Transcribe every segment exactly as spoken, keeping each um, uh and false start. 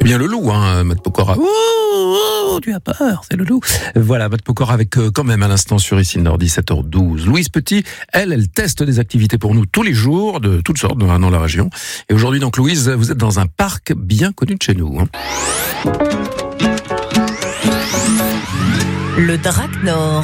bien le loup, hein, Matt Pokora. Oh, oh, tu as peur, c'est le loup. Voilà, Matt Pokora avec euh, quand même à l'instant sur ici Nord, dix-sept heures douze. Louise Petit, elle, elle teste des activités pour nous tous les jours, de toutes sortes dans, dans la région. Et aujourd'hui, donc, Louise, vous êtes dans un parc bien connu de chez nous. Hein. Le Drac Nord.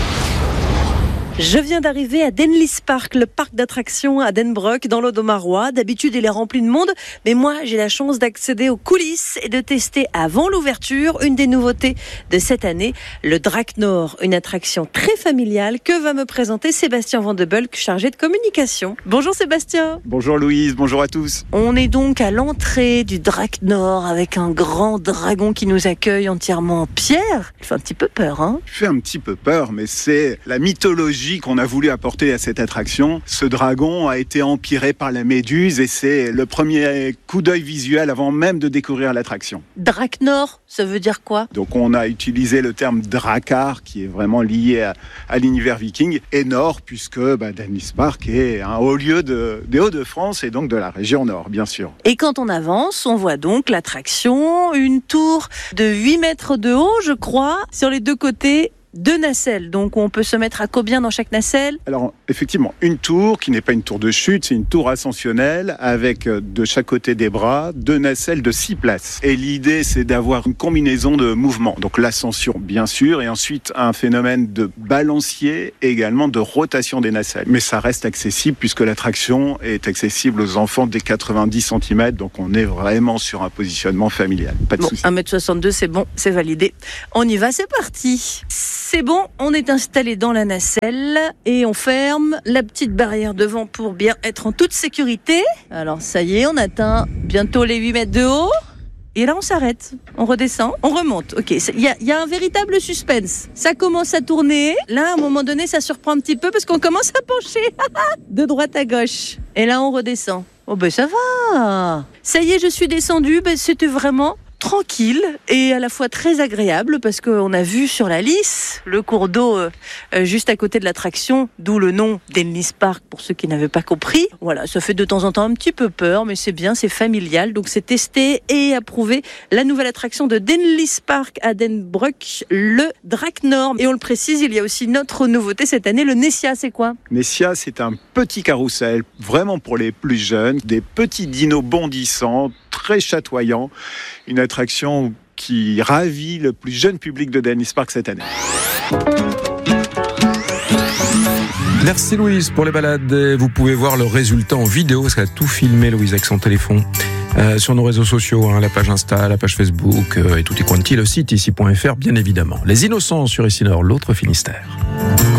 Je viens d'arriver à Denlis Park, le parc d'attractions à Denbrock, dans l'Audomarois. D'habitude, il est rempli de monde, mais moi, j'ai la chance d'accéder aux coulisses et de tester avant l'ouverture une des nouveautés de cette année, le Drac Nord, une attraction très familiale que va me présenter Sébastien Vandebulk, chargé de communication. Bonjour Sébastien. Bonjour Louise, bonjour à tous. On est donc à l'entrée du Drac Nord avec un grand dragon qui nous accueille entièrement en pierre. Il fait un petit peu peur, hein ? Il fait un petit peu peur, mais c'est la mythologie qu'on a voulu apporter à cette attraction. Ce dragon a été empiré par la méduse et c'est le premier coup d'œil visuel avant même de découvrir l'attraction. Drac Nord, ça veut dire quoi ? Donc on a utilisé le terme Drakkar qui est vraiment lié à, à l'univers viking et Nord puisque bah, Denlis Park est un haut lieu de, des Hauts-de-France et donc de la région Nord bien sûr. Et quand on avance, on voit donc l'attraction, une tour de huit mètres de haut je crois, sur les deux côtés. Deux nacelles, donc on peut se mettre à combien dans chaque nacelle ? Alors effectivement, une tour qui n'est pas une tour de chute, c'est une tour ascensionnelle avec de chaque côté des bras, deux nacelles de six places. Et l'idée c'est d'avoir une combinaison de mouvements, donc l'ascension bien sûr, et ensuite un phénomène de balancier et également de rotation des nacelles. Mais ça reste accessible puisque l'attraction est accessible aux enfants dès quatre-vingt-dix centimètres, donc on est vraiment sur un positionnement familial. Pas de bon, souci. un mètre soixante-deux c'est bon, c'est validé. On y va, c'est parti. C'est bon, on est installé dans la nacelle et on ferme la petite barrière devant pour bien être en toute sécurité. Alors ça y est, on atteint bientôt les huit mètres de haut. Et là on s'arrête, on redescend, on remonte. Ok, il y a, y a un véritable suspense. Ça commence à tourner. Là, à un moment donné, ça surprend un petit peu parce qu'on commence à pencher de droite à gauche. Et là, on redescend. Oh ben ça va. Ça y est, je suis descendue. Ben, c'était vraiment tranquille et à la fois très agréable parce qu'on a vu sur la lisse le cours d'eau euh, juste à côté de l'attraction, d'où le nom Denlis Park pour ceux qui n'avaient pas compris. Voilà, ça fait de temps en temps un petit peu peur, mais c'est bien, c'est familial, donc c'est testé et approuvé. La nouvelle attraction de Denlis Park à Denbrock, le Drac Nord. Et on le précise, il y a aussi notre nouveauté cette année, le Nessia, c'est quoi ? Nessia, c'est un petit carrousel, vraiment pour les plus jeunes, des petits dinos bondissants, très chatoyants, une attraction qui ravit le plus jeune public de Denlis Park cette année. Merci Louise pour les balades. Vous pouvez voir le résultat en vidéo parce qu'elle a tout filmé, Louise, avec son téléphone. Euh, sur nos réseaux sociaux, hein, la page Insta, la page Facebook euh, et tout est quanti, le site ici point f r bien évidemment. Les Innocents sur ici Nord, l'autre Finistère.